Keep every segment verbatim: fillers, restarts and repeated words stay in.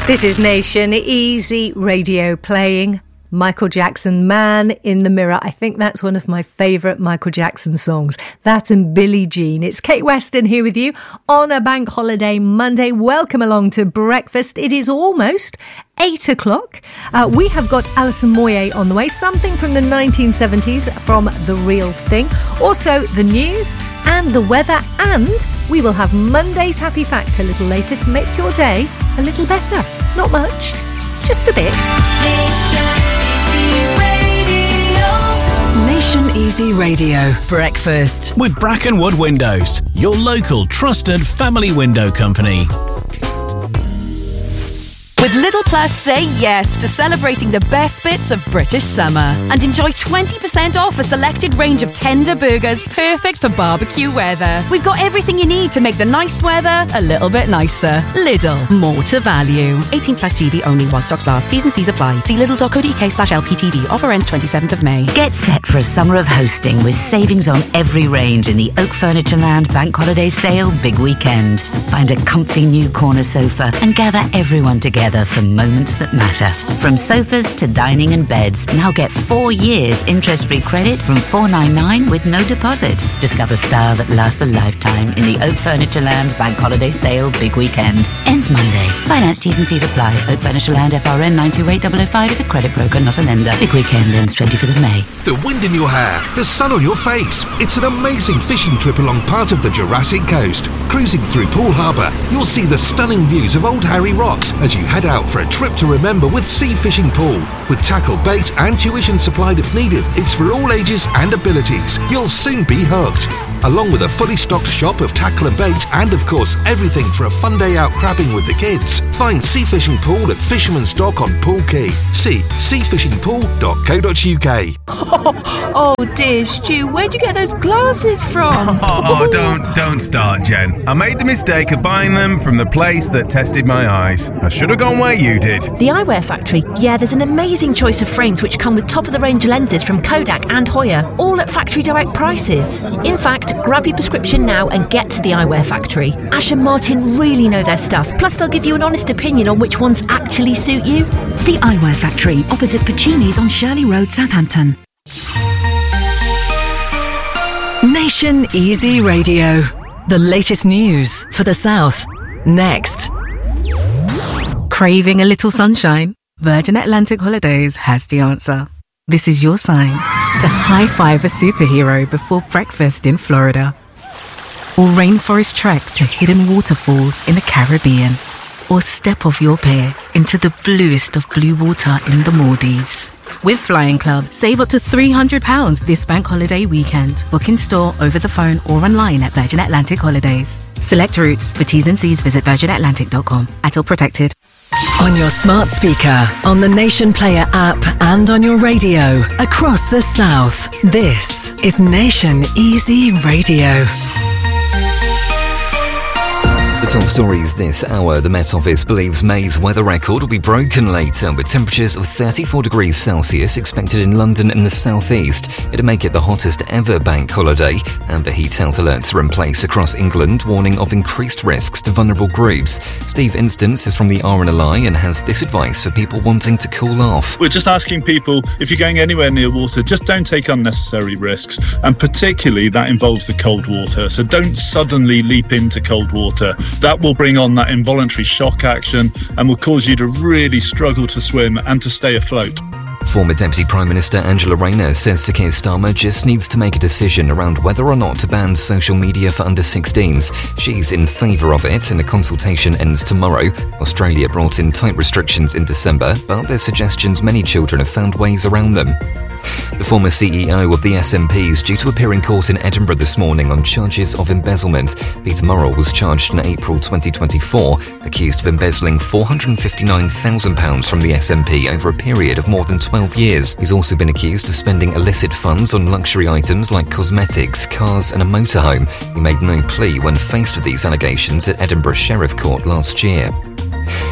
This is Nation Easy Radio playing Michael Jackson, Man in the Mirror. I think that's one of my favourite Michael Jackson songs. That and Billie Jean. It's Kate Weston here with you on a bank holiday Monday. Welcome along to breakfast. It is almost eight o'clock. Uh, we have got Alison Moyet on the way. Something from the nineteen seventies from The Real Thing. Also the news and the weather. And we will have Monday's Happy Fact a little later to make your day a little better. Not much, just a bit. Nation Easy Radio Breakfast with Brackenwood Windows, your local trusted family window company. With Lidl Plus, say yes to celebrating the best bits of British summer and enjoy twenty percent off a selected range of tender burgers perfect for barbecue weather. We've got everything you need to make the nice weather a little bit nicer. Lidl, more to value. eighteen plus G B only while stocks last. T's and C's apply. See lidl.co.uk slash LPTV. Offer ends twenty-seventh of May. Get set for a summer of hosting with savings on every range in the Oak Furnitureland Bank Holiday Sale Big Weekend. Find a comfy new corner sofa and gather everyone together for moments that matter. From sofas to dining and beds, now get four years interest-free credit from four ninety-nine with no deposit. Discover style that lasts a lifetime in the Oak Furnitureland Bank Holiday Sale Big Weekend. Ends Monday. Finance T's and C's apply. Oak Furnitureland F R N nine two eight zero zero five is a credit broker, not a lender. Big Weekend ends twenty-fifth of May. The wind in your hair, the sun on your face. It's an amazing fishing trip along part of the Jurassic Coast. Cruising through Poole Harbour, you'll see the stunning views of Old Harry Rocks as you head out for a trip to remember with Sea Fishing Pool. With tackle, bait and tuition supplied if needed, it's for all ages and abilities. You'll soon be hooked. Along with a fully stocked shop of tackle and bait and, of course, everything for a fun day out crabbing with the kids. Find Sea Fishing Pool at Fisherman's Dock on Poole Quay. See sea fishing pool dot co dot uk. Oh, oh dear, Stu, where'd you get those glasses from? Oh, don't, don't start, Jen. I made the mistake of buying them from the place that tested my eyes. I should have gone where you did. The Eyewear Factory. Yeah, there's an amazing choice of frames which come with top-of-the-range lenses from Kodak and Hoya, all at factory direct prices. In fact, grab your prescription now and get to the Eyewear Factory. Ash and Martin really know their stuff, plus they'll give you an honest opinion on which ones actually suit you. The Eyewear Factory, opposite Puccini's on Shirley Road, Southampton. Nation Easy Radio. The latest news for the South. Next. Craving a little sunshine? Virgin Atlantic Holidays has the answer. This is your sign to high-five a superhero before breakfast in Florida. Or rainforest trek to hidden waterfalls in the Caribbean. Or step off your pier into the bluest of blue water in the Maldives. With Flying Club, save up to three hundred pounds this bank holiday weekend. Book in store, over the phone or online at Virgin Atlantic Holidays. Select routes. For T's and C's, visit virgin atlantic dot com. At all protected. On your smart speaker, on the Nation Player app and on your radio across the South. This is Nation Easy Radio. The top stories this hour. The Met Office believes May's weather record will be broken later, with temperatures of thirty-four degrees Celsius expected in London and the southeast. It'll make it the hottest ever bank holiday. Amber heat health alerts are in place across England, warning of increased risks to vulnerable groups. Steve Instance is from the R N L I and has this advice for people wanting to cool off. We're just asking people, if you're going anywhere near water, just don't take unnecessary risks, and particularly that involves the cold water. So don't suddenly leap into cold water. That will bring on that involuntary shock action and will cause you to really struggle to swim and to stay afloat. Former Deputy Prime Minister Angela Rayner says Sir Keir Starmer just needs to make a decision around whether or not to ban social media for under sixteens. She's in favour of it, and a consultation ends tomorrow. Australia brought in tight restrictions in December, but there's suggestions many children have found ways around them. The former C E O of the S N P is due to appear in court in Edinburgh this morning on charges of embezzlement. Peter Murrell was charged in April twenty twenty-four, accused of embezzling four hundred fifty-nine thousand pounds from the S N P over a period of more than twelve years. He's also been accused of spending illicit funds on luxury items like cosmetics, cars and a motorhome. He made no plea when faced with these allegations at Edinburgh Sheriff Court last year.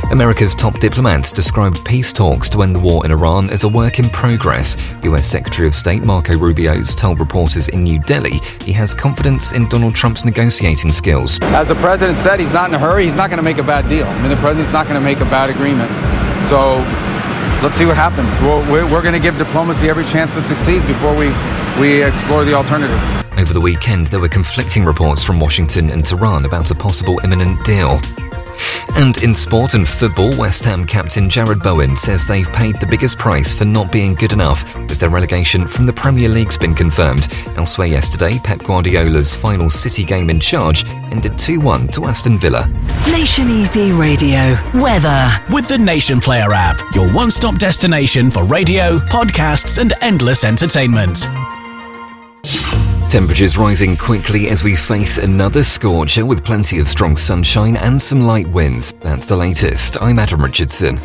America's top diplomat described peace talks to end the war in Iran as a work in progress. U S Secretary of State Marco Rubio told reporters in New Delhi he has confidence in Donald Trump's negotiating skills. As the president said, he's not in a hurry. He's not going to make a bad deal. I mean, the president's not going to make a bad agreement. So let's see what happens. We're, we're going to give diplomacy every chance to succeed before we, we explore the alternatives. Over the weekend, there were conflicting reports from Washington and Tehran about a possible imminent deal. And in sport and football, West Ham captain Jared Bowen says they've paid the biggest price for not being good enough as their relegation from the Premier League's been confirmed. Elsewhere yesterday, Pep Guardiola's final City game in charge ended two one to Aston Villa. Nation Easy Radio weather. With the Nation Player app, your one-stop destination for radio, podcasts and endless entertainment. Temperatures rising quickly as we face another scorcher with plenty of strong sunshine and some light winds. That's the latest. I'm Adam Richardson.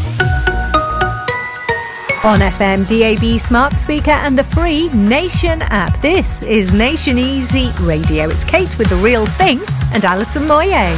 On F M, D A B smart speaker and the free Nation app. This is Nation Easy Radio. It's Kate with The Real Thing and Alison Moyet.